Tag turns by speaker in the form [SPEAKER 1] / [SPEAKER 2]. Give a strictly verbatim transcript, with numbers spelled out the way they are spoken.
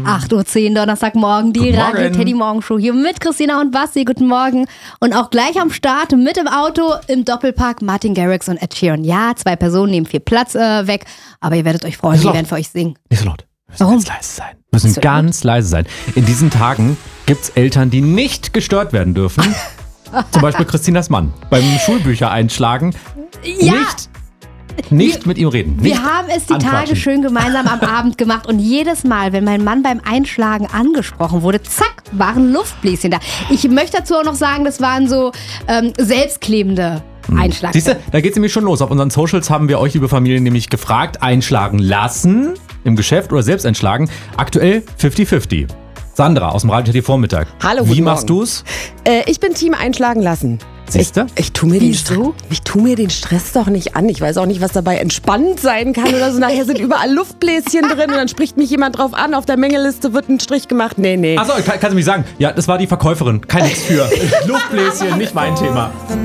[SPEAKER 1] acht Uhr zehn Donnerstagmorgen, die
[SPEAKER 2] Guten
[SPEAKER 1] Radio
[SPEAKER 2] Morgen.
[SPEAKER 1] Teddy Morgenshow hier mit Christina und Basti. Guten Morgen. Und auch gleich am Start mit im Auto im Doppelpark Martin Garrix und Ed Sheeran. Ja, zwei Personen nehmen viel Platz äh, weg, aber ihr werdet euch freuen, die werden für euch singen.
[SPEAKER 2] Nicht so laut. Wir müssen
[SPEAKER 1] Warum?
[SPEAKER 2] ganz leise sein. Wir müssen
[SPEAKER 1] so
[SPEAKER 2] ganz leise sein. In diesen Tagen gibt's Eltern, die nicht gestört werden dürfen. Zum Beispiel Christinas Mann. Beim Schulbücher einschlagen.
[SPEAKER 1] Ja.
[SPEAKER 2] Nicht, nicht mit ihm reden. Nicht
[SPEAKER 1] Wir haben es die Tage
[SPEAKER 2] anquatschen.
[SPEAKER 1] schön gemeinsam am Abend gemacht und jedes Mal, wenn mein Mann beim Einschlagen angesprochen wurde, zack, waren Luftbläschen da. Ich möchte dazu auch noch sagen, das waren so ähm, selbstklebende Einschlag.
[SPEAKER 2] Siehst du, da geht's nämlich schon los. Auf unseren Socials haben wir euch, liebe Familie, nämlich gefragt, einschlagen lassen im Geschäft oder selbst einschlagen. Aktuell fünfzig fünfzig. Sandra aus dem Radio T V Vormittag.
[SPEAKER 3] Hallo,
[SPEAKER 2] Wie
[SPEAKER 3] guten
[SPEAKER 2] machst
[SPEAKER 3] Morgen.
[SPEAKER 2] du's?
[SPEAKER 3] Äh, ich bin Team einschlagen lassen.
[SPEAKER 2] Siehst du?
[SPEAKER 3] Ich, ich tu mir den
[SPEAKER 1] Wieso?
[SPEAKER 3] Stress, ich tu mir den Stress doch nicht an. Ich weiß auch nicht, was dabei entspannt sein kann oder so. Nachher sind überall Luftbläschen drin und dann spricht mich jemand drauf an. Auf der Mengeliste wird ein Strich gemacht. Nee, nee.
[SPEAKER 2] Achso, kann, kannst du mich sagen? Ja, das war die Verkäuferin. Kein Nix für. Luftbläschen, nicht mein Thema.